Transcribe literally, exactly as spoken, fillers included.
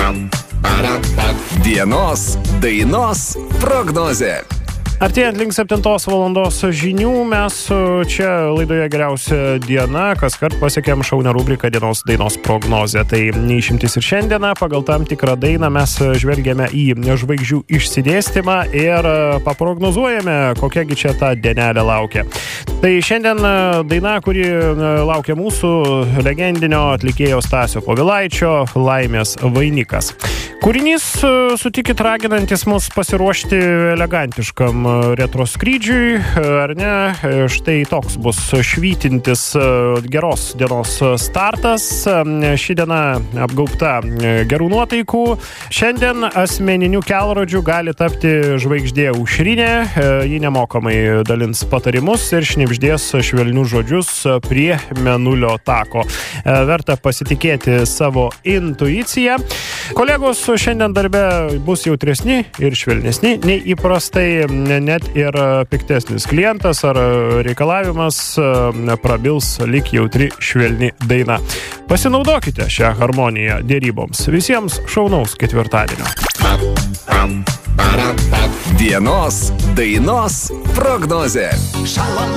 Dienos dainos prognozė. Artėjant link septintos valandos žinių, mes čia laidoje Geriausia diena kaskart pasiekėm šaunią rubriką Dienos dainos prognozė. Tai neišimtis ir šiandieną pagal tam tikrą dainą mes žvelgiame į žvaigždžių išsidėstymą ir paprognozuojame, kokiagi čia ta dienelė laukia. Tai šiandien daina, kuri laukia mūsų legendinio atlikėjo Stasio Povilaičio Laimės vainikas. Kūrinys, sutikit, raginantis mus pasiruošti elegantiškam retro skrydžiui, ar ne? Štai toks bus švytintis geros dienos startas. Ši diena apgaubta gerų nuotaikų. Šiandien asmeniniu kelrodžiu gali tapti žvaigždė Aušrinė. Ji nemokamai dalins patarimus ir šnibždės švelnius žodžius prie Mėnulio tako. Verta pasitikėti savo intuiciją. Kolegos šiandien darbe bus jautresni ir švelnesni nei įprastai, net ir piktesnis klientas ar reikalavimas prabils lyg jautri švelni daina. Pasinaudokite šią harmoniją dėryboms. Visiems šaunaus ketvirtadienio. Dienos dainos prognozė.